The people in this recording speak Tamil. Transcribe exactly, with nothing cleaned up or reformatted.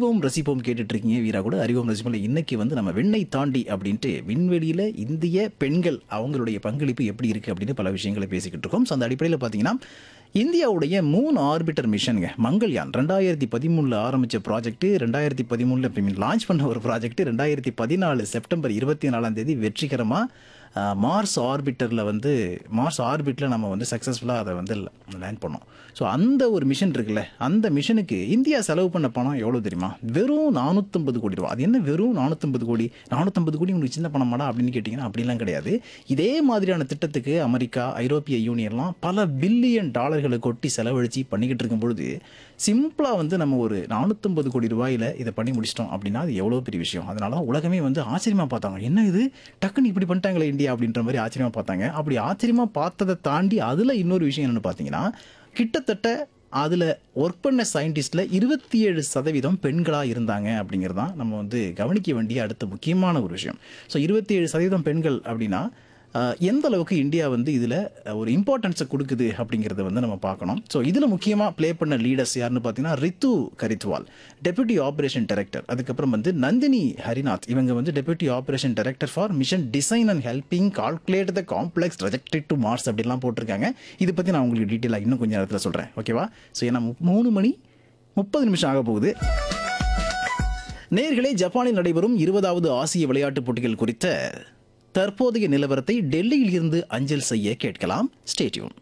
அறிவோம் ரசிப்போம் கேட்டுட்டு இருக்கீங்க. வீரா கூட அறிவோம் ரசிப்போம். இன்னைக்கு வந்து நம்ம விண்ணை தாண்டி அப்படின்ட்டு விண்வெளியில் இந்திய பெண்கள் அவங்களுடைய பங்களிப்பு எப்படி இருக்குது அப்படின்னு பல விஷயங்களை பேசிக்கிட்டு இருக்கோம். ஸோ அந்த அடிப்படையில் பார்த்தீங்கன்னா இந்தியாவுடைய மூணு ஆர்பிட்டர் மிஷனுங்க மங்கள்யான் ரெண்டாயிரத்தி பதிமூணில் ஆரம்பித்த ப்ராஜெக்ட் ரெண்டாயிரத்தி பதிமூணில் லான்ச் பண்ண ஒரு ப்ராஜெக்ட் ரெண்டாயிரத்தி பதினாலு செப்டம்பர் இருபத்தி நாலாம் தேதி வெற்றிகரமாக மார்ஸ் ஆர்பிட்டரில் வந்து மார்ஸ் ஆர்பிட்டில் நம்ம வந்து சக்ஸஸ்ஃபுல்லாக அதை வந்து லேண்ட் பண்ணோம். ஸோ அந்த ஒரு மிஷன் இருக்குல்ல, அந்த மிஷனுக்கு இந்தியா செலவு பண்ண பணம் எவ்வளோ தெரியுமா? வெறும் நானூற்றம்பது கோடி ரூபா. அது என்ன வெறும் நானூற்றம்பது கோடி நானூற்றம்பது கோடி உங்களுக்கு சின்ன பணமாடா அப்படின்னு கேட்டிங்கன்னா அப்படிலாம் கிடையாது. இதே மாதிரியான திட்டத்துக்கு அமெரிக்கா, ஐரோப்பிய யூனியன்லாம் பல பில்லியன் டாலர்களை கொட்டி செலவழித்து பண்ணிக்கிட்டு இருக்கும் பொழுது சிம்பிளாக வந்து நம்ம ஒரு நானூற்றம்பது கோடி ரூபாயில் இதை பண்ணி முடிச்சிட்டோம் அப்படின்னா அது எவ்வளோ பெரிய விஷயம். அதனால தான் உலகமே வந்து ஆச்சரியமாக பார்த்தாங்க. என்ன இது டக்குன்னு இப்படி பண்ணிட்டாங்களே இந்தியா அப்படின்ற மாதிரி ஆச்சரியமாக பார்த்தாங்க. அப்படி ஆச்சரியமாக பார்த்ததை தாண்டி அதில் இன்னொரு விஷயம் என்னென்னு பார்த்தீங்கன்னா, கிட்டத்தட்ட அதில் ஒர்க் பண்ண சயின்டிஸ்டில் இருபத்தி ஏழு சதவீதம் பெண்களாக இருந்தாங்க அப்படிங்கிறது தான் நம்ம வந்து கவனிக்க வேண்டிய அடுத்த முக்கியமான ஒரு விஷயம். ஸோ இருபத்தி ஏழு சதவீதம் பெண்கள் அப்படின்னா எந்த அளவுக்கு இந்தியா வந்து இதில் ஒரு இம்பார்ட்டன்ஸை கொடுக்குது அப்படிங்கிறத வந்து நம்ம பார்க்கணும். ஸோ இதில் முக்கியமாக ப்ளே பண்ண லீடர்ஸ் யாருன்னு பார்த்தீங்கன்னா ரித்து கரித்வால், டெப்யூட்டி ஆப்ரேஷன் டைரக்டர். அதுக்கப்புறம் வந்து நந்தினி ஹரிநாத், இவங்க வந்து deputy operation director for mission design and helping calculate the complex trajectory to Mars அப்படிலாம் போட்டிருக்காங்க. இதை பற்றி நான் உங்களுக்கு டீட்டெயிலாக இன்னும் கொஞ்சம் நேரத்தில் சொல்கிறேன், ஓகேவா? ஸோ ஏன்னா மூணு மணி முப்பது நிமிஷம் ஆக போகுது. நேயர்களே, ஜப்பானில் நடைபெறும் இருபதாவது ஆசிய விளையாட்டுப் போட்டிகள் குறித்த தற்போதைய நிலவரத்தை டெல்லியில் இருந்து அஞ்சல் செய்ய கேட்கலாம். Stay tune.